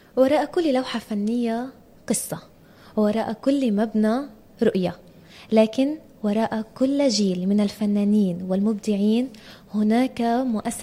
وراء كل لوحة فنية قصة، وراء كل مبنى رؤية، لكن وراء كل جيل من الفنانين والمبدعين هناك مؤسسة